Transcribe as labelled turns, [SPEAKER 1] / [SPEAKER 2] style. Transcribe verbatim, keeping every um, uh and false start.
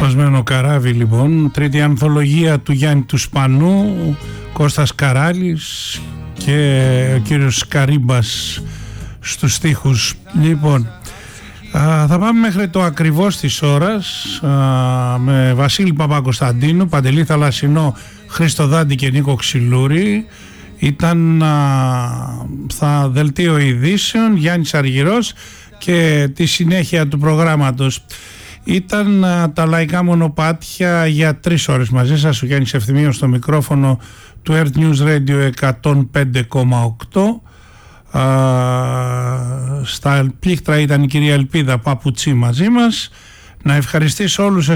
[SPEAKER 1] Σπασμένο καράβι λοιπόν, τρίτη ανθολογία του Γιάννη του Σπανού, Κώστας Καράλης και ο κύριος Καρύμπας στους στίχους. Λοιπόν, α, θα πάμε μέχρι το ακριβώς της ώρας α, με Βασίλη Παπακοσταντίνου, Παντελή Θαλασσινό, Χρήστο Δάντη και Νίκο Ξυλούρη. Ήταν α, θα δελτίο ειδήσεων Γιάννης Αργυρός και τη συνέχεια του προγράμματος ήταν α, τα λαϊκά μονοπάτια για τρεις ώρες μαζί σας. Ο Γιάννης Ευθυμίος στο μικρόφωνο του Earth News Radio εκατόν πέντε κόμμα οκτώ. Α, στα πλήκτρα ήταν η κυρία Ελπίδα Παπουτσί μαζί μας. Να ευχαριστήσω όλους